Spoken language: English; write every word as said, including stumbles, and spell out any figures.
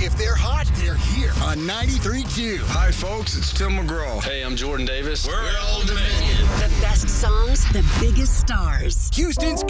If they're hot, they're here on ninety-three point two. Hi, folks. It's Tim McGraw. Hey, I'm Jordan Davis. We're Old Dominion. The best songs, the biggest stars. Houston's